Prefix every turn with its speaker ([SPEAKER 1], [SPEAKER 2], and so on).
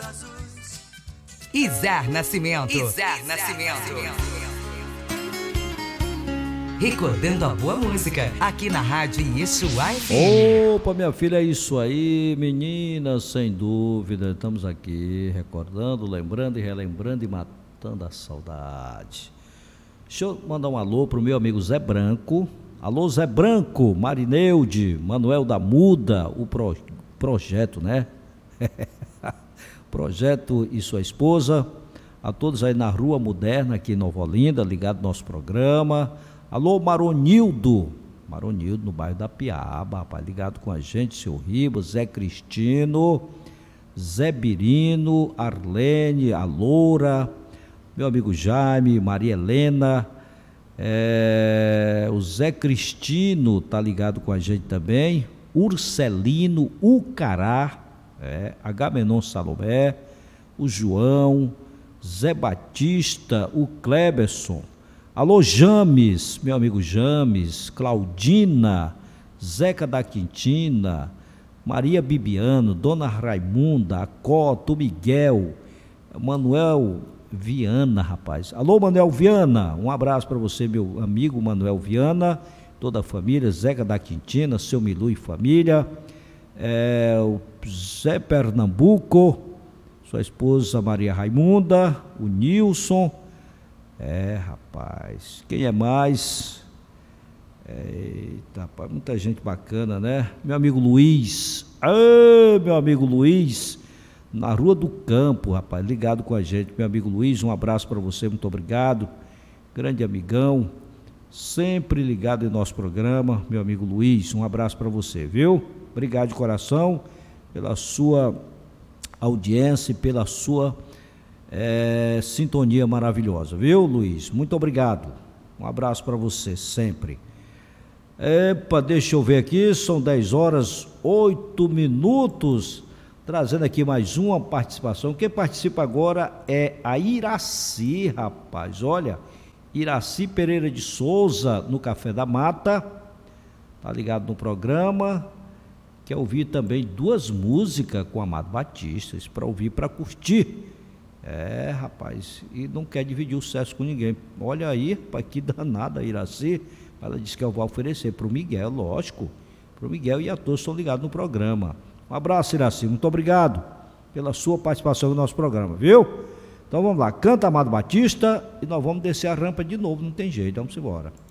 [SPEAKER 1] Izar Nascimento. Recordando a boa música aqui na Rádio Yeshua FM.
[SPEAKER 2] Opa, minha filha, é isso aí, menina, sem dúvida. Estamos aqui recordando, lembrando e relembrando e matando a saudade. Deixa eu mandar um alô pro meu amigo Zé Branco. Alô, Zé Branco, Marineude, Manuel da Muda, o projeto, né? Projeto e sua esposa. A todos aí na Rua Moderna, aqui em Nova Olinda, ligado no nosso programa. Alô, Maronildo, no bairro da Piaba, rapaz, ligado com a gente, seu Ribas, Zé Cristino, Zé Birino, Arlene, a Loura, meu amigo Jaime, Maria Helena, o Zé Cristino tá ligado com a gente também, Urcelino, Ucará, Agamenon Salomé, o João, Zé Batista, o Kleberson. Alô, James, meu amigo James, Claudina, Zeca da Quintina, Maria Bibiano, Dona Raimunda, Acota, o Miguel, Manuel Viana, rapaz. Alô, Manuel Viana, um abraço para você, meu amigo Manuel Viana, toda a família, Zeca da Quintina, seu Milu e família, o Zé Pernambuco, sua esposa Maria Raimunda, o Nilson. Rapaz, quem é mais? Eita, rapaz, muita gente bacana, né? Meu amigo Luiz, meu amigo Luiz, na Rua do Campo, rapaz, ligado com a gente. Meu amigo Luiz, um abraço para você, muito obrigado. Grande amigão, sempre ligado em nosso programa. Meu amigo Luiz, um abraço para você, viu? Obrigado de coração pela sua audiência e pela sua sintonia maravilhosa, viu, Luiz? Muito obrigado, um abraço para você sempre. Deixa eu ver aqui, são 10h08, trazendo aqui mais uma participação. Quem participa agora é a Iraci, rapaz, olha, Iraci Pereira de Souza, no Café da Mata, tá ligado no programa, quer ouvir também duas músicas com Amado Batista, para ouvir, para curtir. Rapaz, e não quer dividir o sucesso com ninguém. Olha aí, rapaz, que danada, Iraci. Ela disse que eu vou oferecer para o Miguel, lógico. Para o Miguel e a todos estão ligados no programa. Um abraço, Iraci, muito obrigado pela sua participação no nosso programa, viu? Então vamos lá, canta Amado Batista e nós vamos descer a rampa de novo, não tem jeito, vamos embora.